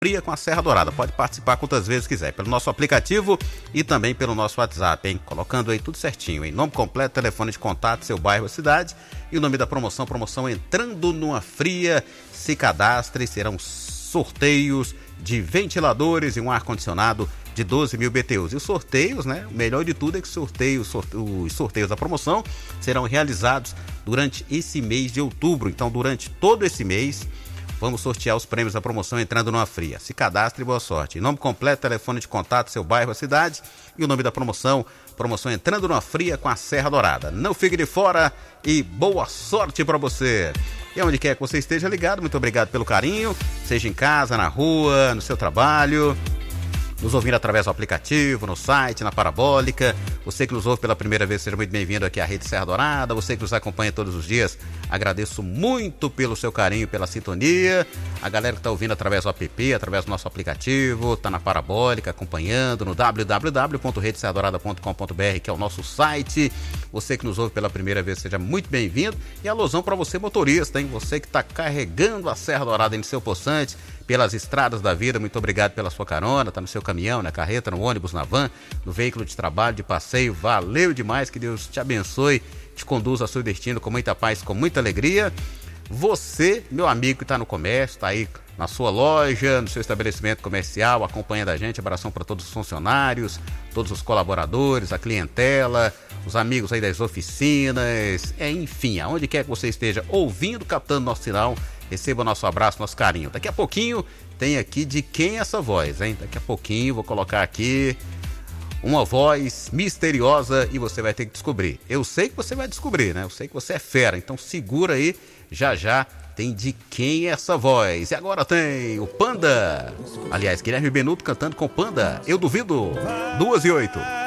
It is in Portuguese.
Fria com a Serra Dourada. Pode participar quantas vezes quiser, pelo nosso aplicativo e também pelo nosso WhatsApp, hein? Colocando aí tudo certinho, hein? Nome completo, telefone de contato, seu bairro, cidade e o nome da promoção. Promoção Entrando numa Fria. Se cadastre, serão sorteios de ventiladores e um ar-condicionado de 12 mil BTUs. E os sorteios, né? O melhor de tudo é que os sorteios da promoção serão realizados durante esse mês de outubro. Então, durante todo esse mês, vamos sortear os prêmios da promoção Entrando numa Fria. Se cadastre e boa sorte. Nome completo, telefone de contato, seu bairro, a cidade e o nome da promoção. Promoção Entrando numa Fria com a Serra Dourada. Não fique de fora e boa sorte para você. E onde quer que você esteja ligado, muito obrigado pelo carinho. Seja em casa, na rua, no seu trabalho, nos ouvindo através do aplicativo, no site, na Parabólica. Você que nos ouve pela primeira vez, seja muito bem-vindo aqui à Rede Serra Dourada. Você que nos acompanha todos os dias, agradeço muito pelo seu carinho, pela sintonia. A galera que está ouvindo através do app, através do nosso aplicativo, está na Parabólica, acompanhando no www.redeserradourada.com.br, que é o nosso site. Você que nos ouve pela primeira vez, seja muito bem-vindo. E alusão para você, motorista, hein? Você que está carregando a Serra Dourada em seu poçante, pelas estradas da vida, muito obrigado pela sua carona, tá no seu caminhão, na carreta, no ônibus, na van, no veículo de trabalho, de passeio, valeu demais, que Deus te abençoe, te conduza ao seu destino com muita paz, com muita alegria. Você, meu amigo que está no comércio, está aí na sua loja, no seu estabelecimento comercial, acompanhando a gente, abração para todos os funcionários, todos os colaboradores, a clientela, os amigos aí das oficinas, enfim, aonde quer que você esteja ouvindo, captando nosso sinal, receba o nosso abraço, nosso carinho. Daqui a pouquinho tem aqui de quem é essa voz, hein? Daqui a pouquinho vou colocar aqui uma voz misteriosa e você vai ter que descobrir. Eu sei que você vai descobrir, né? Eu sei que você é fera, então segura aí, já já tem de quem é essa voz. E agora tem o Panda. Aliás, Guilherme Benuto cantando com Panda. Eu duvido. 2:08.